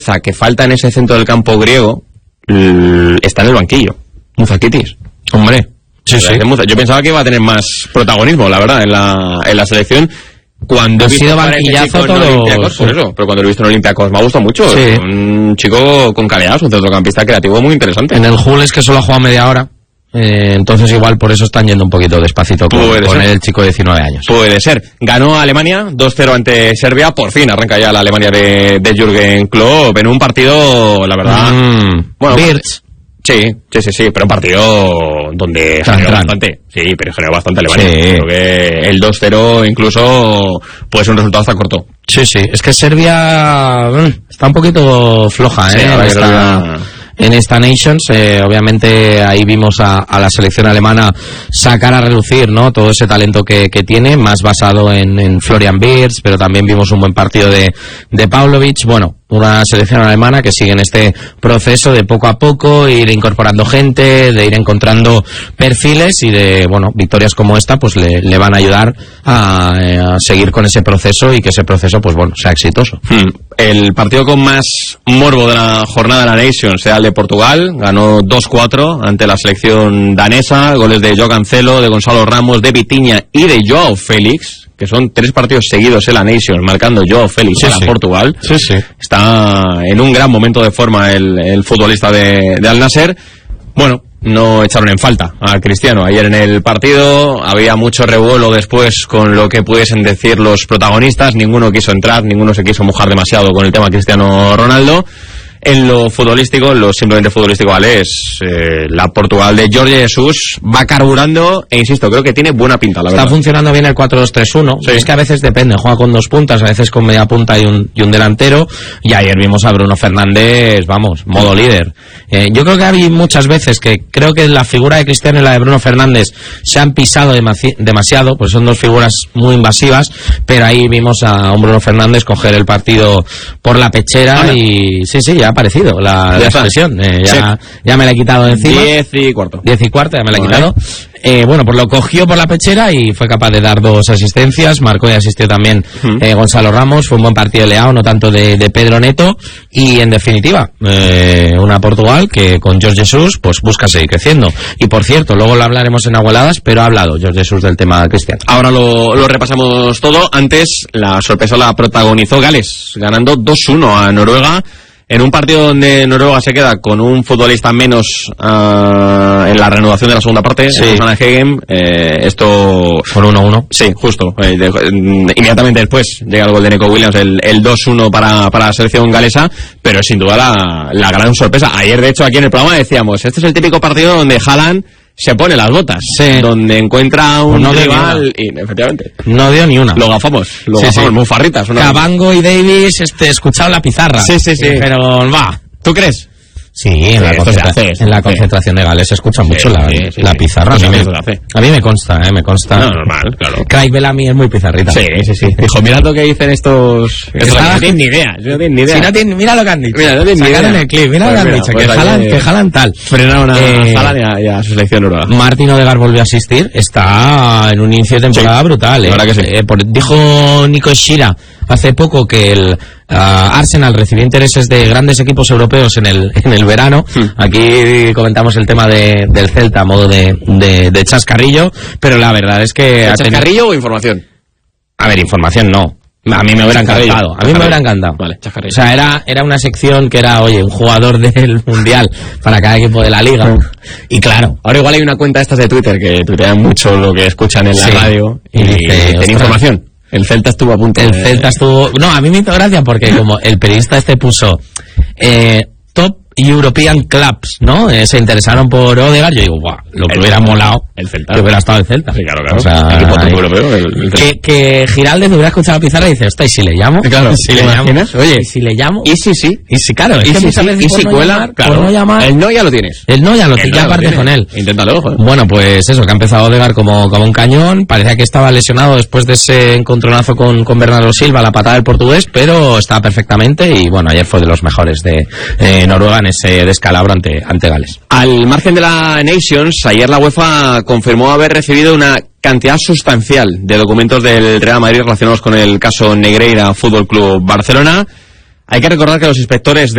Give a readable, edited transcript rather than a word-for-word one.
que falta en ese centro del campo griego está en el banquillo. Muzakidis. Hombre. Sí. Yo pensaba que iba a tener más protagonismo, la verdad, en la selección. Cuando ha sido banquillazo todos. Por eso, pero cuando lo he visto en Olympiacos me ha gustado mucho. Sí. Es un chico con calidad, un centrocampista creativo muy interesante. En el Hull es que solo ha jugado media hora. Entonces igual por eso están yendo un poquito despacito con el chico de 19 años. Puede ser. Ganó Alemania 2-0 ante Serbia. Por fin arranca ya la Alemania de Jürgen Klopp en un partido, la verdad... Bueno, Birch. Sí, pero un partido donde generó bastante. Sí, pero generó bastante Alemania. Sí. Creo que el 2-0 incluso puede ser un resultado hasta corto. Sí, es que Serbia está un poquito floja, en esta Nations. Obviamente ahí vimos a la selección alemana sacar a relucir, ¿no?, todo ese talento que tiene, más basado en Florian Wirtz, pero también vimos un buen partido de Pavlovic. Bueno, una selección alemana que sigue en este proceso de poco a poco ir incorporando gente, de ir encontrando perfiles, y de, bueno, victorias como esta pues le van a ayudar a seguir con ese proceso, y que ese proceso pues bueno, sea exitoso. El partido con más morbo de la jornada de la Nations sea el de Portugal. Ganó 2-4 ante la selección danesa, goles de Joao Cancelo, de Gonzalo Ramos, de Vitinha y de Joao Félix, que son 3 partidos seguidos en la Nations marcando Joao Félix para Portugal. Sí. Está en un gran momento de forma el futbolista de Al Nassr. Bueno, no echaron en falta a Cristiano ayer en el partido. Había mucho revuelo después con lo que pudiesen decir los protagonistas. Ninguno quiso entrar, ninguno se quiso mojar demasiado con el tema Cristiano Ronaldo. En lo futbolístico, lo simplemente futbolístico, ¿vale? Es la Portugal de Jorge Jesus va carburando, e insisto, creo que tiene buena pinta, la verdad. Está funcionando bien el 4-2-3-1. Sí. Es que a veces depende, juega con 2 puntas, a veces con media punta y un delantero. Y ayer vimos a Bruno Fernández, vamos, modo líder. Yo creo que hay muchas veces que creo que la figura de Cristiano y la de Bruno Fernández se han pisado demasiado, pues son 2 figuras muy invasivas, pero ahí vimos a un Bruno Fernández coger el partido por la pechera. Y sí, ya ha aparecido la expresión. Ya me la he quitado de encima. 10:15. 10:15, ya me la he quitado. Bueno, pues lo cogió por la pechera y fue capaz de dar 2 asistencias. Marcó y asistió también Gonzalo Ramos. Fue un buen partido de Leao, no tanto de Pedro Neto. Y en definitiva, una Portugal que con Jorge Jesus pues busca seguir creciendo. Y por cierto, luego lo hablaremos en Abueladas, pero ha hablado Jorge Jesus del tema Cristiano. Ahora lo repasamos todo. Antes, la sorpresa la protagonizó Gales, ganando 2-1 a Noruega, en un partido donde Noruega se queda con un futbolista menos en la reanudación de la segunda parte, Susanne Hegem. Esto por 1-1. Sí, justo. Inmediatamente después llega el gol de Neco Williams, el 2-1 para la selección galesa, pero sin duda la gran sorpresa. Ayer, de hecho, aquí en el programa decíamos, este es el típico partido donde Haaland se pone las botas, donde encuentra un rival y efectivamente no dio ni una. Lo gafamos, muy farritas. Cabango y Davis escuchaban la pizarra. Sí. Pero va, ¿tú crees? Sí, en la concentración de Gales se escucha mucho la pizarra. A mí me consta, me consta. No, normal, claro. Craig Bellamy es muy pizarrita. Sí. Dijo, mirad lo que dicen estos... No tienen ni idea. Si no tienen, mira lo que han dicho. Mira, no tienen ni idea. Sacaron el clip, mira lo que han dicho. Que Haaland tal. Frenaron a Haaland y a su selección noruega. Martin Odegaard volvió a asistir. Está en un inicio de temporada brutal. La verdad que sí. Dijo Nico Shira hace poco que el Arsenal recibió intereses de grandes equipos europeos en el verano. Aquí comentamos el tema del Celta a modo de chascarrillo, pero la verdad es que... ¿Chascarrillo o información? A ver, información no. A mí me hubiera encantado. A mí me hubiera encantado. Vale, chascarrillo. O sea, era una sección que era, oye, un jugador del Mundial para cada equipo de la Liga. Y claro. Ahora igual hay una cuenta estas de Twitter que tuitean mucho lo que escuchan en la radio. Y dice, ¿tiene información? El Celta estuvo a punto. No, a mí me hizo gracia porque como el periodista puso top European Clubs, ¿no? Se interesaron por Odegaard. Yo digo, guau, lo que hubiera molado el Celta, que hubiera estado el Celta. Sí, claro. O sea, el equipo top europeo. Que Giraldez hubiera escuchado la pizarra y dice, hostia, ¿y si le llamo? Claro, si le llamo. Oye, ¿y si le llamo? Y sí. Y si, claro, y si cuela, claro. Por no llamar, el no ya lo tienes. El no ya lo tienes, ya parte con él. Inténtalo, joder. Bueno, pues eso, que ha empezado Odegaard como un cañón. Parecía que estaba lesionado después de ese encontronazo con Bernardo Silva, la patada del portugués, pero estaba perfectamente y bueno, ayer fue de los mejores de Noruega en ese descalabro ante Gales. Al margen de la Nations, ayer la UEFA confirmó haber recibido una cantidad sustancial de documentos del Real Madrid relacionados con el caso Negreira Fútbol Club Barcelona. Hay que recordar que los inspectores